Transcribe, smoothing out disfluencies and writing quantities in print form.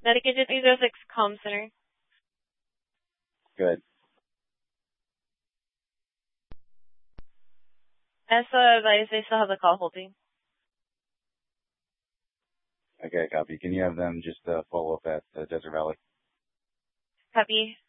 Dedicated 306 Comm Center. Good. As advised, they still have the call holding. Okay, copy. Can you have them just follow up at Desert Valley? Copy.